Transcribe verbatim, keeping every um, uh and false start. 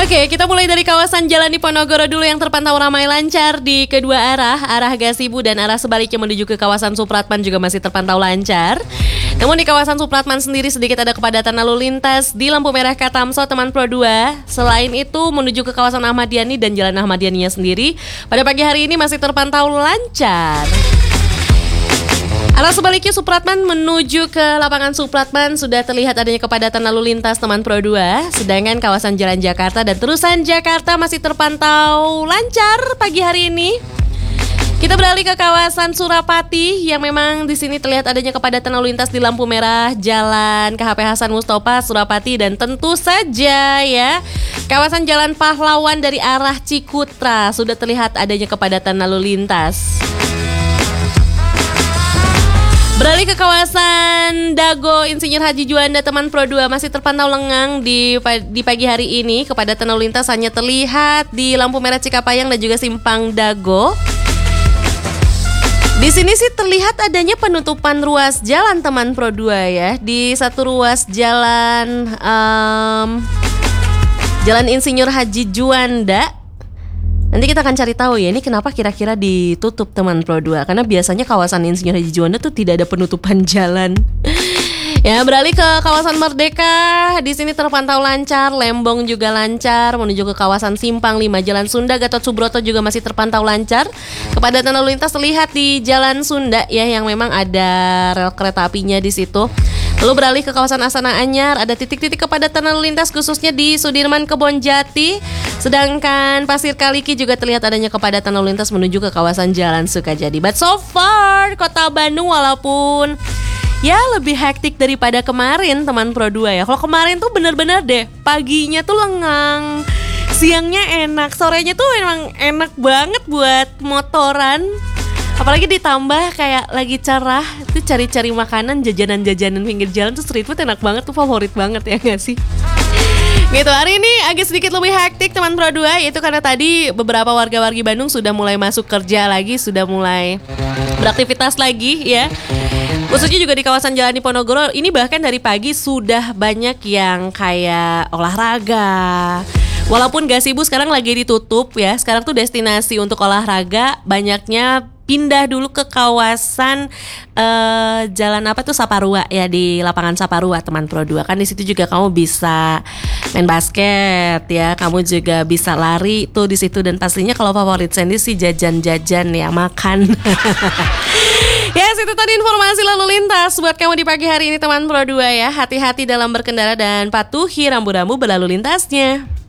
Oke, kita mulai dari kawasan Jalan Diponegoro dulu yang terpantau ramai lancar di kedua arah, arah Gasibu dan arah sebaliknya menuju ke kawasan Supratman juga masih terpantau lancar. Namun di kawasan Supratman sendiri sedikit ada kepadatan lalu lintas di lampu merah Katamso teman Pro dua. Selain itu menuju ke kawasan Ahmad Yani dan Jalan Ahmad Yani-nya sendiri pada pagi hari ini masih terpantau lancar. Arah sebaliknya Supratman menuju ke lapangan Supratman sudah terlihat adanya kepadatan lalu lintas teman Pro dua. Sedangkan kawasan Jalan Jakarta dan terusan Jakarta masih terpantau lancar pagi hari ini. Kita beralih ke kawasan Surapati yang memang di sini terlihat adanya kepadatan lalu lintas di lampu merah Jalan K H P Hasan Mustofa Surapati dan tentu saja ya kawasan Jalan Pahlawan dari arah Cikutra sudah terlihat adanya kepadatan lalu lintas. Beralih ke kawasan Dago Insinyur Haji Juanda teman Pro dua masih terpantau lengang di di pagi hari ini. Kepadatan lalu lintas hanya terlihat di lampu merah Cikapayang dan juga Simpang Dago. Di sini sih terlihat adanya penutupan ruas jalan teman Pro dua ya. Di satu ruas jalan um, Jalan Insinyur Haji Juanda. Nanti kita akan cari tahu ya ini kenapa kira-kira ditutup teman Pro dua. Karena biasanya kawasan Insinyur Haji Juanda tuh tidak ada penutupan jalan. Ya, beralih ke kawasan Merdeka. Di sini terpantau lancar, Lembong juga lancar. Menuju ke kawasan Simpang lima Jalan Sunda Gatot Subroto juga masih terpantau lancar. Kepadatan lalu lintas terlihat di Jalan Sunda ya yang memang ada rel kereta apinya di situ. Lalu beralih ke kawasan Astana Anyar, ada titik-titik kepadatan lalu lintas khususnya di Sudirman Kebonjati. Sedangkan Pasir Kaliki juga terlihat adanya kepadatan lalu lintas menuju ke kawasan Jalan Sukajadi. But so far, Kota Bandung walaupun ya lebih hektik daripada kemarin teman Pro dua ya. Kalau kemarin tuh bener-bener deh, paginya tuh lengang, siangnya enak, sorenya tuh memang enak banget buat motoran. Apalagi ditambah kayak lagi cerah, tuh cari-cari makanan, jajanan-jajanan pinggir jalan tuh street food enak banget tuh, favorit banget ya gak sih? Gitu, hari ini agak sedikit lebih hektik teman Pro dua, yaitu karena tadi beberapa warga-wargi Bandung sudah mulai masuk kerja lagi, sudah mulai beraktivitas lagi ya. Khususnya juga di kawasan Jalan Diponegoro, ini bahkan dari pagi sudah banyak yang kayak olahraga. Walaupun Gasibu sekarang lagi ditutup ya, sekarang tuh destinasi untuk olahraga banyaknya pindah dulu ke kawasan uh, jalan apa tuh Saparua ya, di lapangan Saparua teman Pro dua. Kan di situ juga kamu bisa main basket ya, kamu juga bisa lari tuh di situ, dan pastinya kalau favorit Sandy sih jajan-jajan ya, makan. Ya, itu tadi informasi lalu lintas buat kamu di pagi hari ini teman Pro dua ya. Hati-hati dalam berkendara dan patuhi rambu-rambu berlalu lintasnya.